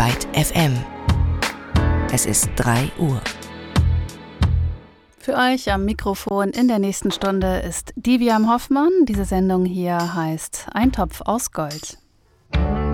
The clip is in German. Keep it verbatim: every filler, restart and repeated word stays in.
Byte F M. Es ist drei Uhr. Für euch am Mikrofon in der nächsten Stunde ist Diviam Hoffmann. Diese Sendung hier heißt Ein Topf aus Gold.